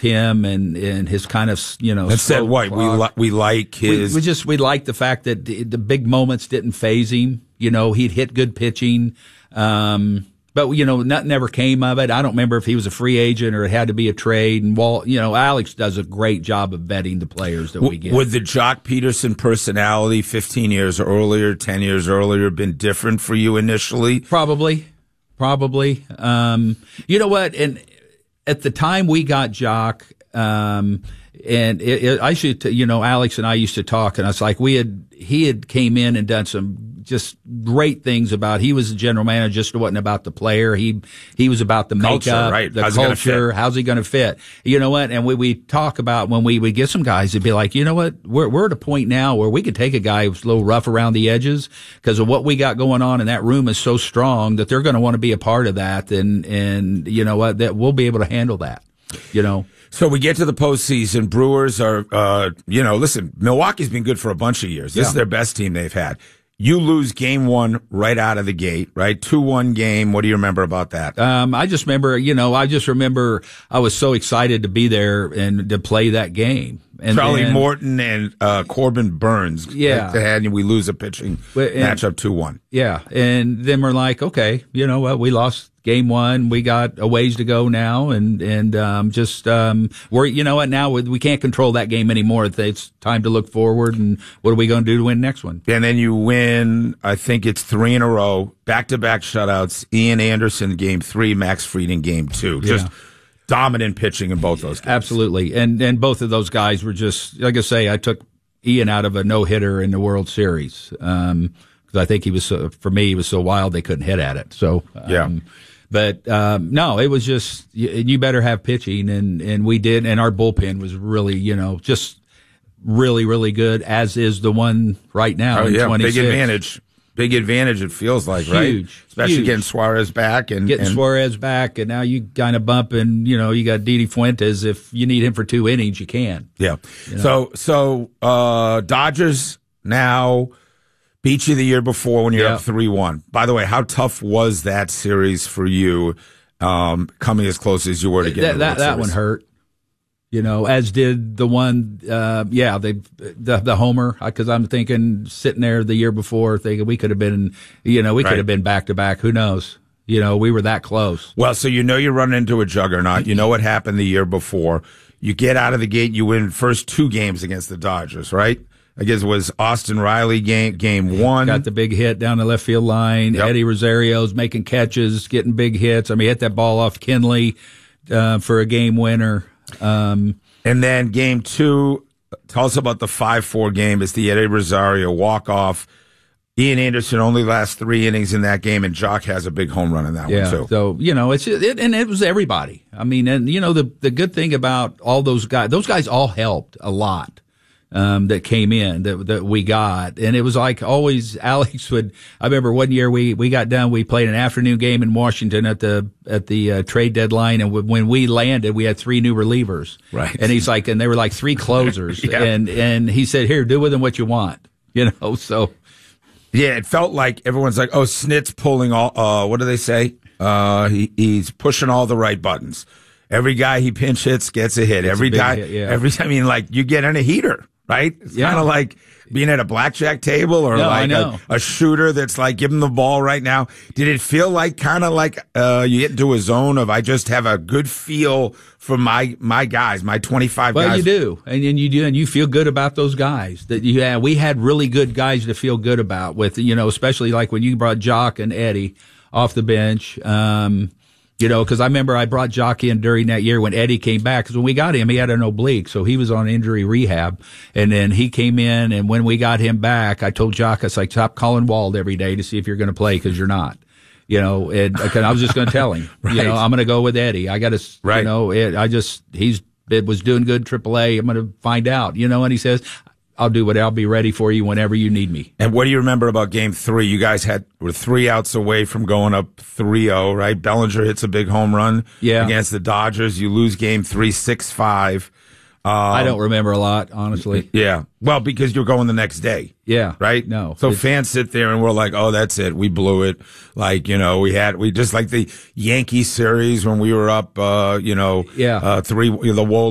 him and his kind of, And said what? We like his. We like the fact that the big moments didn't faze him. He'd hit good pitching. But, nothing ever came of it. I don't remember if he was a free agent or it had to be a trade. And Alex does a great job of vetting the players that we get. Would the Jock Peterson personality 15 years earlier, 10 years earlier been different for you initially? Probably. You know what? And at the time we got Jock, Alex and I used to talk, and I was like, he had came in and done some just great things about. He was the general manager, just wasn't about the player. He was about the culture, makeup, right? the culture. How's he going to fit? You know what? And we talk about when we get some guys, it'd be like, you know what? We're at a point now where we could take a guy who's a little rough around the edges because of what we got going on in that room is so strong that they're going to want to be a part of that, and you know what? That we'll be able to handle that. So we get to the postseason. Brewers are, listen, Milwaukee's been good for a bunch of years. This is their best team they've had. You lose game one right out of the gate, right? 2-1 game. What do you remember about that? I just remember I was so excited to be there and to play that game. And Charlie Morton and Corbin Burns. Yeah. And we lose a pitching matchup 2-1. Yeah. And then we're like, okay, we lost game one. We got a ways to go now. And we're, now we can't control that game anymore. It's time to look forward. And what are we going to do to win the next one? And then you win, I think it's 3 in a row, back-to-back shutouts. Ian Anderson, game 3, Max Fried in game 2. Just dominant pitching in both those games. Absolutely. And both of those guys were just, like I say, I took Ian out of a no-hitter in the World Series. Because I think he was so wild they couldn't hit at it. So, But no, it was just you better have pitching, and we did, and our bullpen was really, just really, really good, as is the one right now. In 26. Big advantage. It feels like huge, right, especially huge. getting Suarez back and Suarez back, and now you kind of bump, and you got Didi Fuentes. If you need him for 2 innings, you can. Yeah. So Dodgers now beat you the year before when you're up 3-1. By the way, how tough was that series for you, coming as close as you were to get that one hurt, as did the one, the homer, because I'm thinking sitting there the year before thinking we could have been, could have been back to back. Who knows? We were that close. Well, so you're running into a juggernaut. You know what happened the year before. You get out of the gate, you win first 2 games against the Dodgers, right? I guess it was Austin Riley game 1. Got the big hit down the left field line. Yep. Eddie Rosario's making catches, getting big hits. I mean, hit that ball off Kinley for a game winner. And then game 2, tell us about the 5-4 game. It's the Eddie Rosario walk-off. Ian Anderson only lasts 3 innings in that game, and Jock has a big home run in that one, too. So, and it was everybody. I mean, and, the good thing about all those guys all helped a lot. That came in that we got. And it was like always Alex I remember one year we got done, we played an afternoon game in Washington at the trade deadline. And when we landed, we had 3 new relievers. Right. And he's like, and they were like 3 closers. Yeah. And he said, here, do with them what you want, so. Yeah, it felt like everyone's like, oh, Snit's pulling all, what do they say? He's pushing all the right buttons. Every guy he pinch hits gets a hit. Every time you get in a heater. Right? It's kind of like being at a blackjack table or a shooter that's like, give him the ball right now. Did it feel like kind of like you get into a zone of I just have a good feel for my guys, my 25 guys? Well, you do. And you do, and you feel good about those guys. We had really good guys to feel good about with, especially like when you brought Jock and Eddie off the bench. Because I remember I brought Jock in during that year when Eddie came back. Because when we got him, he had an oblique, so he was on injury rehab. And then he came in, and when we got him back, I told Jock, I was like, stop calling Wald every day to see if you're going to play, because you're not. And I was just going to tell him, right. I'm going to go with Eddie. I got to, right. It was doing good AAA. I'm going to find out, and he says, I'll be ready for you whenever you need me. And what do you remember about game 3? You guys were 3 outs away from going up 3-0, right? Bellinger hits a big home run against the Dodgers. You lose game 3, 6-5. I don't remember a lot, honestly. Yeah. Well, because you're going the next day. Yeah. Right? No. So fans sit there and we're like, oh, that's it. We blew it. Like, we just like the Yankee series when we were up, 3, the Wohl